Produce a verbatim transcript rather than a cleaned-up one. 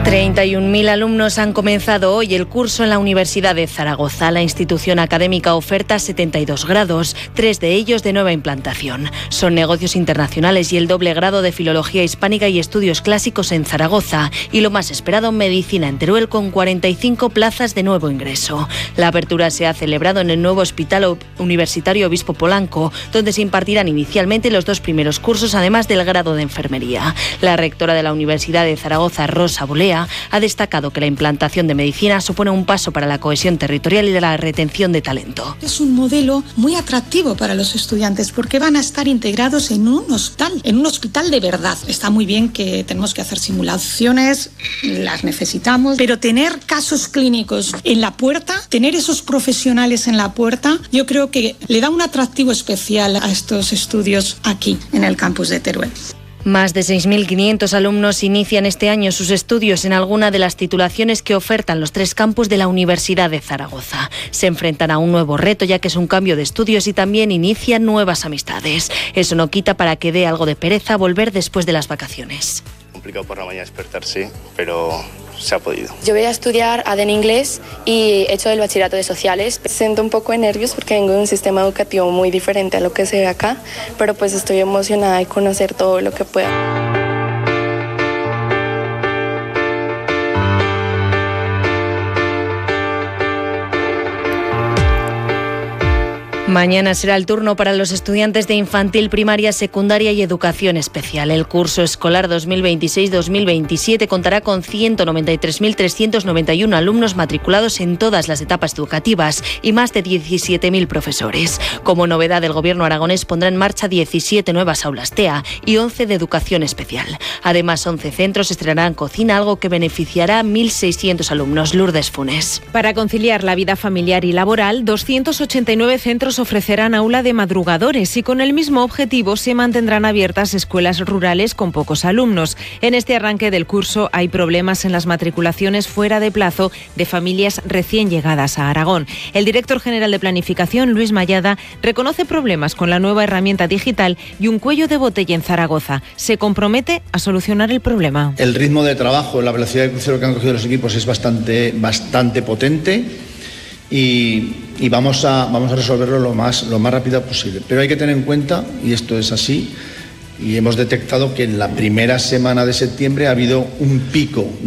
treinta y un mil alumnos han comenzado hoy el curso en la Universidad de Zaragoza. La institución académica oferta setenta y dos grados, tres de ellos de nueva implantación. Son negocios internacionales y el doble grado de Filología Hispánica y Estudios Clásicos en Zaragoza. Y lo más esperado, Medicina en Teruel, con cuarenta y cinco plazas de nuevo ingreso. La apertura se ha celebrado en el nuevo Hospital Universitario Obispo Polanco, donde se impartirán inicialmente los dos primeros cursos, además del grado de Enfermería. La rectora de la Universidad de Zaragoza, Rosa Bolea, ha destacado que la implantación de medicina supone un paso para la cohesión territorial y de la retención de talento. Es un modelo muy atractivo para los estudiantes porque van a estar integrados en un hospital, en un hospital de verdad. Está muy bien que tenemos que hacer simulaciones, las necesitamos, pero tener casos clínicos en la puerta, tener esos profesionales en la puerta, yo creo que le da un atractivo especial a estos estudios aquí, en el campus de Teruel. Más de seis mil quinientos alumnos inician este año sus estudios en alguna de las titulaciones que ofertan los tres campus de la Universidad de Zaragoza. Se enfrentan a un nuevo reto, ya que es un cambio de estudios y también inician nuevas amistades. Eso no quita para que dé algo de pereza volver después de las vacaciones. Complicado por la mañana despertarse, pero se ha podido. Yo voy a estudiar A D en inglés y he hecho el bachillerato de sociales. Siento un poco de nervios porque vengo de un sistema educativo muy diferente a lo que se ve acá, pero pues estoy emocionada de conocer todo lo que pueda. Mañana será el turno para los estudiantes de infantil, primaria, secundaria y educación especial. El curso escolar dos mil veintiséis dos mil veintisiete contará con ciento noventa y tres mil trescientos noventa y uno alumnos matriculados en todas las etapas educativas y más de diecisiete mil profesores. Como novedad, el Gobierno aragonés pondrá en marcha diecisiete nuevas aulas T E A y once de educación especial. Además, once centros estrenarán cocina, algo que beneficiará a mil seiscientos alumnos. Lourdes Funes. Para conciliar la vida familiar y laboral, doscientos ochenta y nueve centros ofrecerán aula de madrugadores y con el mismo objetivo se mantendrán abiertas escuelas rurales con pocos alumnos. En este arranque del curso hay problemas en las matriculaciones fuera de plazo de familias recién llegadas a Aragón. El director general de Planificación, Luis Mayada, reconoce problemas con la nueva herramienta digital y un cuello de botella en Zaragoza. Se compromete a solucionar el problema. El ritmo de trabajo, la velocidad de crucero que han cogido los equipos es bastante, bastante potente. Y, y vamos, a, vamos a resolverlo lo más, lo más rápido posible. Pero hay que tener en cuenta, y esto es así, y hemos detectado que en la primera semana de septiembre ha habido un pico